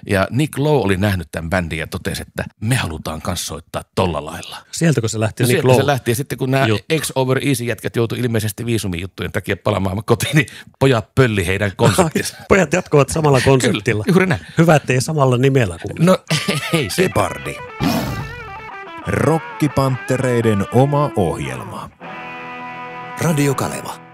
Ja Nick Lowe oli nähnyt tämän bändin ja totesi, että me halutaan kans soittaa tolla lailla. Sieltäkö se lähti Nick Sieltä Lowe? se lähti ja sitten kun nämä X Over Easy jätkät joutui ilmeisesti viisumijuttujen takia palaamaan kotiin, niin pojat pölli heidän konseptinsa. Pojat jatkuvat samalla konseptilla. Kyllä, juuri näin. Hyvä, ettei samalla nimellä kuin. No ei se. Separdi. Rokkipanttereiden oma ohjelma. Radio Kaleva.